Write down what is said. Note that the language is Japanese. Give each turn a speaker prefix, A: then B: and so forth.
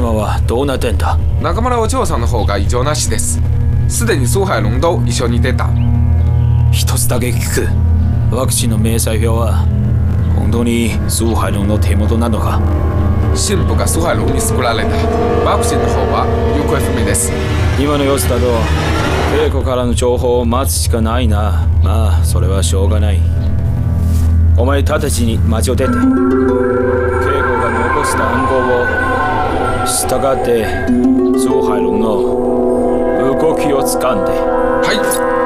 A: 今はどうなってんだ？
B: 中村お嬢さんの方が異常なしです。すでに蘇海龍と一緒に出た。
A: 一つだけ聞く。ワクチンの明細表は本当に蘇海龍の手元なのか？
B: 新婦が蘇海龍に作られた。ワクチンの方は行方不明です。
A: 今の様子だと稽古からの情報を待つしかないな。まあそれはしょうがない。お前直ちに町を出て稽古が残した暗号を従って蘇海龍の動きをつかんで。
B: はい。